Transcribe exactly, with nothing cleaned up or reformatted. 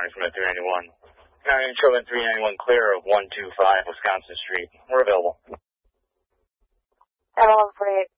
calling from the three ninety-one. nine Trouble three ninety-one clear of one two five Wisconsin Street. We're available. seven one four eight.